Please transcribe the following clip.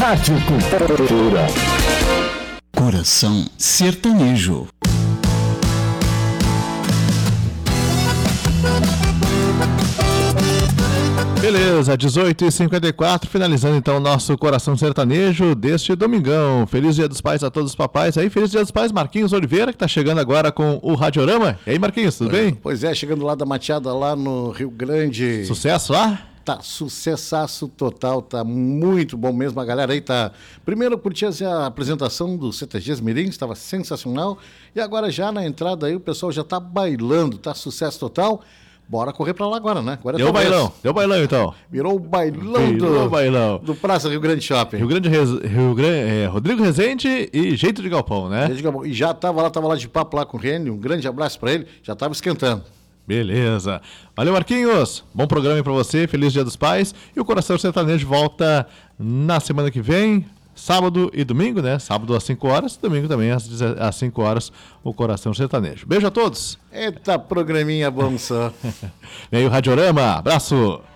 Rádio Cultura. Coração Sertanejo. Beleza, 18h54, finalizando então o nosso Coração Sertanejo deste domingão. Feliz Dia dos Pais a todos os papais aí. Feliz Dia dos Pais, Marquinhos Oliveira, que tá chegando agora com o Radiorama. E aí, Marquinhos, tudo bem? Pois é, chegando lá da Mateada, lá no Rio Grande. Sucesso lá? Tá sucessaço total, tá muito bom mesmo. A galera aí tá... Primeiro curti a apresentação do CTGs Mirim, estava sensacional. E agora já na entrada aí o pessoal já tá bailando, tá sucesso total. Bora correr pra lá agora, né? Agora deu bailão então. Virou o bailão do Praça Rio Grande Shopping. Rodrigo Rezende e Jeito de Galpão, né? E já tava lá de papo lá com o Reni, um grande abraço pra ele, já tava esquentando. Beleza. Valeu, Marquinhos. Bom programa aí pra você, feliz Dia dos Pais. E o Coração Sertanejo volta na semana que vem, sábado e domingo, né? Sábado às 5 horas, domingo também às 5 horas, o Coração Sertanejo. Beijo a todos. Eita, programinha bom só. Vem aí o Radiorama. Abraço.